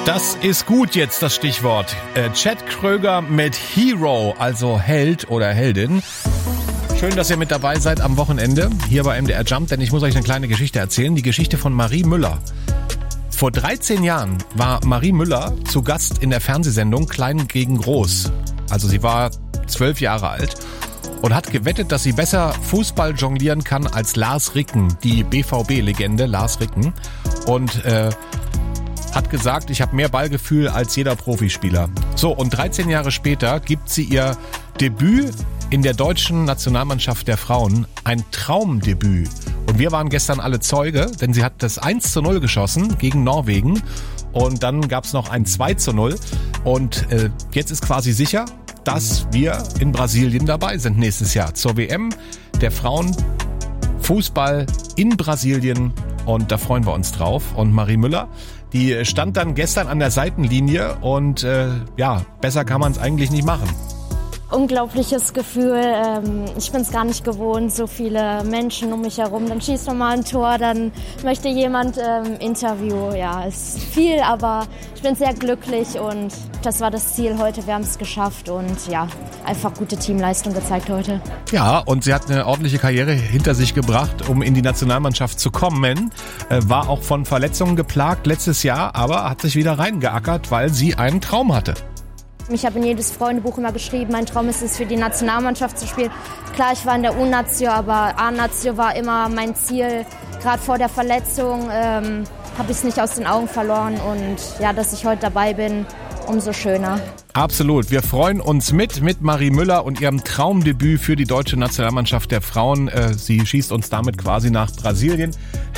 Das ist gut jetzt, das Stichwort. Chad Kroeger mit Hero, also Held oder Heldin. Schön, dass ihr mit dabei seid am Wochenende hier bei MDR Jump, denn ich muss euch eine kleine Geschichte erzählen. Die Geschichte von Marie Müller. Vor 13 Jahren war Marie Müller zu Gast in der Fernsehsendung Klein gegen Groß. Also sie war 12 Jahre alt und hat gewettet, dass sie besser Fußball jonglieren kann als Lars Ricken, die BVB-Legende Lars Ricken. Und hat gesagt, ich habe mehr Ballgefühl als jeder Profispieler. So, und 13 Jahre später gibt sie ihr Debüt in der deutschen Nationalmannschaft der Frauen. Ein Traumdebüt. Und wir waren gestern alle Zeuge, denn sie hat das 1:0 geschossen gegen Norwegen. Und dann gab es noch ein 2:0. Und jetzt ist quasi sicher, dass wir in Brasilien dabei sind nächstes Jahr zur WM der Frauen Fußball in Brasilien. Und da freuen wir uns drauf. Und Marie Müller, die stand dann gestern an der Seitenlinie und besser kann man es eigentlich nicht machen. Unglaubliches Gefühl. Ich bin es gar nicht gewohnt, so viele Menschen um mich herum. Dann schießt man mal ein Tor, dann möchte jemand Interview. Ja, es ist viel, aber ich bin sehr glücklich und das war das Ziel heute. Wir haben es geschafft und ja, einfach gute Teamleistung gezeigt heute. Ja, und sie hat eine ordentliche Karriere hinter sich gebracht, um in die Nationalmannschaft zu kommen. War auch von Verletzungen geplagt letztes Jahr, aber hat sich wieder reingeackert, weil sie einen Traum hatte. Ich habe in jedes Freundebuch immer geschrieben, mein Traum ist es, für die Nationalmannschaft zu spielen. Klar, ich war in der U-Nazio, aber A-Nazio war immer mein Ziel. Gerade vor der Verletzung habe ich es nicht aus den Augen verloren. Und ja, dass ich heute dabei bin, umso schöner. Absolut. Wir freuen uns mit Marie Müller und ihrem Traumdebüt für die deutsche Nationalmannschaft der Frauen. Sie schießt uns damit quasi nach Brasilien.